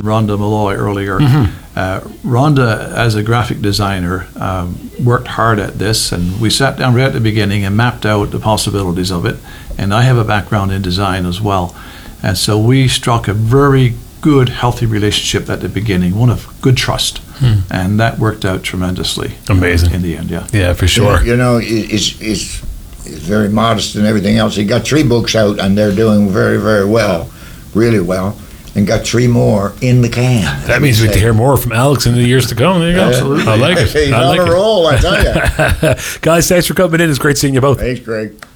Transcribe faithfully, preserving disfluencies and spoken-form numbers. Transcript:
mentioned Rhonda Malloy earlier. Mm-hmm. Uh, Rhonda, as a graphic designer, um, worked hard at this, and we sat down right at the beginning and mapped out the possibilities of it. And I have a background in design as well. And so we struck a very good, healthy relationship at the beginning, one of good trust. Hmm. And that worked out tremendously. Amazing. In the end, yeah. Yeah, for sure. You know, it's, it's, it's very modest and everything else. He got three books out, and they're doing very, very well, really well, and got three more in the can. That means we have to hear more from Alex in the years to come. There you go. Absolutely. I like it. He's I on like a it. roll, I tell you. Guys, thanks for coming in. It's great seeing you both. Thanks, Greg.